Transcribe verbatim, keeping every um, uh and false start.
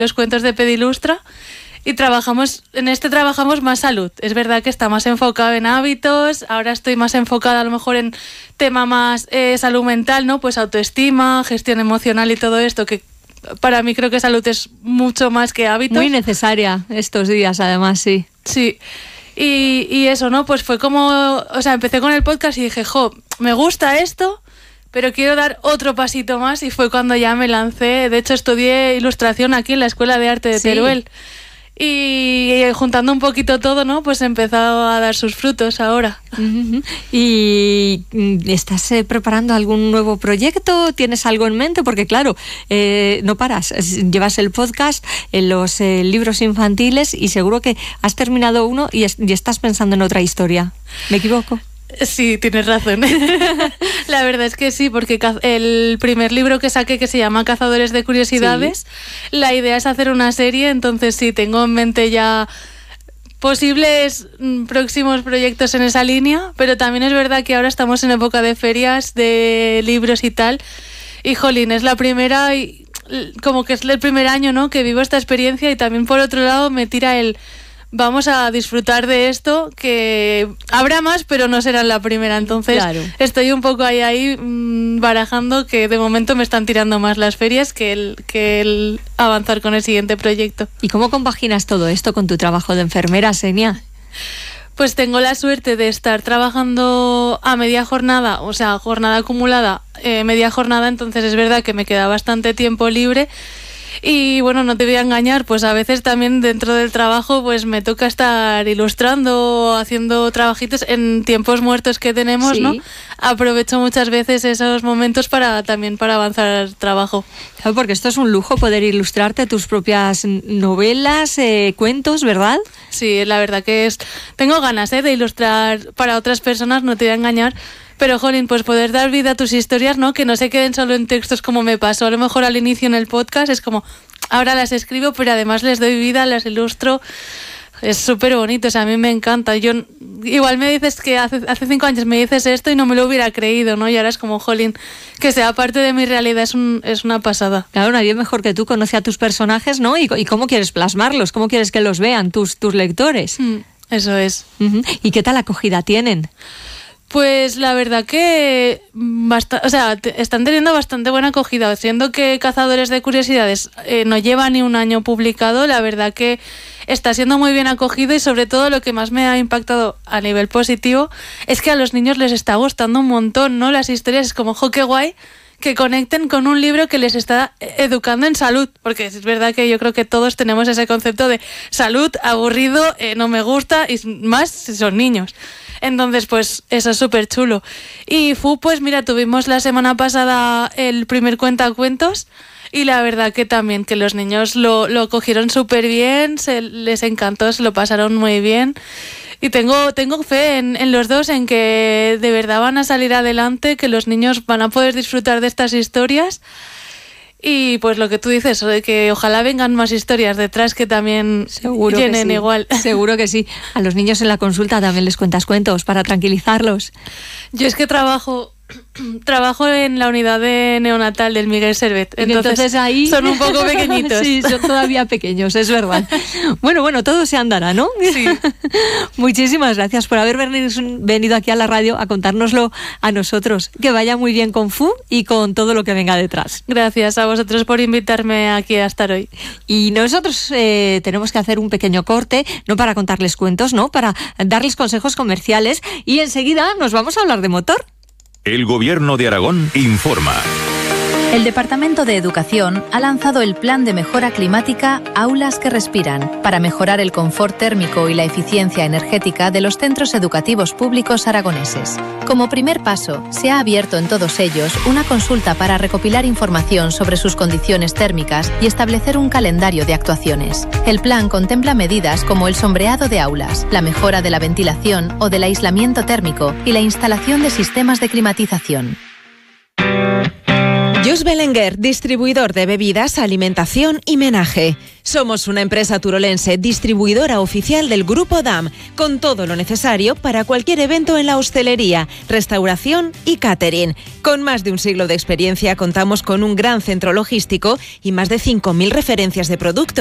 los cuentos de Pedilustra. Y trabajamos, en este trabajamos más salud. Es verdad que está más enfocado en hábitos, ahora estoy más enfocada a lo mejor en tema más eh, salud mental, ¿no? Pues autoestima, gestión emocional y todo esto, que para mí creo que salud es mucho más que hábitos. Muy necesaria estos días, además, sí. Sí, y, y eso, ¿no? Pues fue como, o sea, empecé con el podcast y dije, jo, me gusta esto, pero quiero dar otro pasito más, y fue cuando ya me lancé. De hecho, estudié ilustración aquí en la Escuela de Arte de Sí. Teruel. Y juntando un poquito todo, ¿no? Pues he empezado a dar sus frutos ahora. Uh-huh. ¿Y estás eh, preparando algún nuevo proyecto? ¿Tienes algo en mente? Porque claro, eh, no paras. Llevas el podcast, en los eh, libros infantiles, y seguro que has terminado uno y, es, y estás pensando en otra historia. ¿Me equivoco? Sí, tienes razón. La verdad es que sí, porque el primer libro que saqué, que se llama Cazadores de Curiosidades, sí, la idea es hacer una serie, entonces sí, tengo en mente ya posibles próximos proyectos en esa línea, pero también es verdad que ahora estamos en época de ferias, de libros y tal, y jolín, es la primera, y como que es el primer año, ¿no?, que vivo esta experiencia, y también por otro lado me tira el... Vamos a disfrutar de esto, que habrá más, pero no será la primera. Entonces, claro, estoy un poco ahí, ahí mmm, barajando, que de momento me están tirando más las ferias que el, que el avanzar con el siguiente proyecto. ¿Y cómo compaginas todo esto con tu trabajo de enfermera, Xenia? Pues tengo la suerte de estar trabajando a media jornada, o sea, jornada acumulada, eh, media jornada, entonces es verdad que me queda bastante tiempo libre. Y bueno, no te voy a engañar, pues a veces también dentro del trabajo pues me toca estar ilustrando, haciendo trabajitos en tiempos muertos que tenemos, sí, ¿no? Aprovecho muchas veces esos momentos para también para avanzar el trabajo. Claro, porque esto es un lujo, poder ilustrarte tus propias novelas, eh, cuentos, ¿verdad? Sí, la verdad que es... Tengo ganas ¿eh? de ilustrar para otras personas, no te voy a engañar. Pero, jolín, pues poder dar vida a tus historias, ¿no? Que no se queden solo en textos como me pasó a lo mejor al inicio en el podcast. Es como, ahora las escribo, pero además les doy vida, las ilustro. Es súper bonito, o sea, a mí me encanta. Yo, igual me dices que hace, hace cinco años me dices esto y no me lo hubiera creído, ¿no? Y ahora es como, jolín, que sea parte de mi realidad, es, un, es una pasada. Claro, nadie mejor que tú conoce a tus personajes, ¿no? Y, y cómo quieres plasmarlos, cómo quieres que los vean tus, tus lectores. Mm, eso es. Uh-huh. ¿Y qué tal acogida tienen? Pues la verdad que bast- o sea, te- están teniendo bastante buena acogida, siendo que Cazadores de Curiosidades eh, no lleva ni un año publicado. La verdad que está siendo muy bien acogido, y sobre todo lo que más me ha impactado a nivel positivo es que a los niños les está gustando un montón, ¿no? Las historias es como, jo, qué guay que conecten con un libro que les está educando en salud, porque es verdad que yo creo que todos tenemos ese concepto de salud, aburrido, eh, no me gusta, y más si son niños. Entonces, pues eso es súper chulo. Y Fu, pues mira, tuvimos la semana pasada el primer cuentacuentos, y la verdad que también que los niños lo, lo cogieron súper bien, se les encantó, se lo pasaron muy bien. Y tengo, tengo fe en, en los dos, en que de verdad van a salir adelante, que los niños van a poder disfrutar de estas historias. Y pues lo que tú dices, de que ojalá vengan más historias detrás que también Seguro llenen que sí. igual. Seguro que sí. A los niños en la consulta también les cuentas cuentos para tranquilizarlos. Yo es que trabajo... Trabajo en la unidad de neonatal del Miguel Servet, entonces, entonces ahí son un poco pequeñitos. Sí, son todavía pequeños, es verdad. Bueno, bueno, todo se andará, ¿no? Sí. Muchísimas gracias por haber venido aquí a la radio a contárnoslo a nosotros. Que vaya muy bien con Fu y con todo lo que venga detrás. Gracias a vosotros por invitarme aquí a estar hoy. Y nosotros eh, tenemos que hacer un pequeño corte, no para contarles cuentos, no, para darles consejos comerciales, y enseguida nos vamos a hablar de motor. El Gobierno de Aragón informa. El Departamento de Educación ha lanzado el Plan de Mejora Climática Aulas que Respiran para mejorar el confort térmico y la eficiencia energética de los centros educativos públicos aragoneses. Como primer paso, se ha abierto en todos ellos una consulta para recopilar información sobre sus condiciones térmicas y establecer un calendario de actuaciones. El plan contempla medidas como el sombreado de aulas, la mejora de la ventilación o del aislamiento térmico y la instalación de sistemas de climatización. Just Belenguer, distribuidor de bebidas, alimentación y menaje. Somos una empresa turolense distribuidora oficial del Grupo D A M, con todo lo necesario para cualquier evento en la hostelería, restauración y catering. Con más de un siglo de experiencia contamos con un gran centro logístico y más de cinco mil referencias de productos.